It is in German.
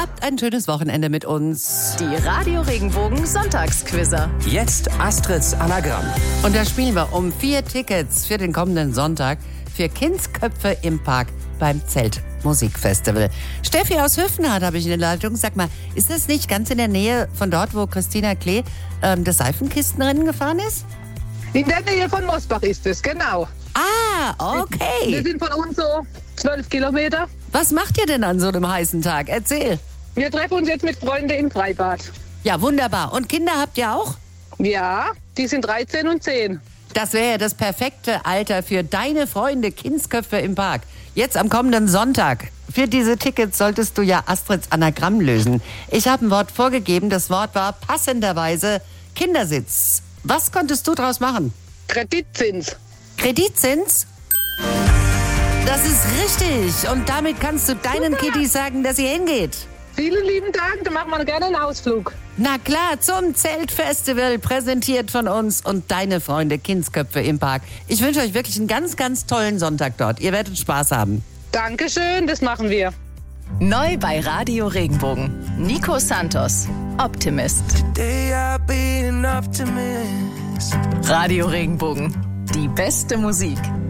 Habt ein schönes Wochenende mit uns. Die Radio Regenbogen Sonntagsquizzer. Jetzt Astrids Anagramm. Und da spielen wir um 4 Tickets für den kommenden Sonntag für Kindsköpfe im Park beim Zeltmusikfestival. Steffi aus Höfenhardt habe ich in der Leitung. Sag mal, ist das nicht ganz in der Nähe von dort, wo Christina Klee das Seifenkistenrennen gefahren ist? In der Nähe von Mosbach ist es, genau. Ah, okay. Wir sind von uns so 12 Kilometer. Was macht ihr denn an so einem heißen Tag? Erzähl. Wir treffen uns jetzt mit Freunden im Freibad. Ja, wunderbar. Und Kinder habt ihr auch? Ja, die sind 13 und 10. Das wäre ja das perfekte Alter für deine Freunde Kindsköpfe im Park. Jetzt am kommenden Sonntag. Für diese Tickets solltest du ja Astrids Anagramm lösen. Ich habe ein Wort vorgegeben. Das Wort war passenderweise Kindersitz. Was konntest du draus machen? Kreditzins. Kreditzins? Das ist richtig. Und damit kannst du deinen Kiddies sagen, dass ihr hingeht. Vielen lieben Dank, da machen wir gerne einen Ausflug. Na klar, zum Zeltfestival, präsentiert von uns und deine Freunde Kindsköpfe im Park. Ich wünsche euch wirklich einen ganz, ganz tollen Sonntag dort. Ihr werdet Spaß haben. Dankeschön, das machen wir. Neu bei Radio Regenbogen. Nico Santos, Optimist. Today I'll be an optimist. Radio Regenbogen. Die beste Musik.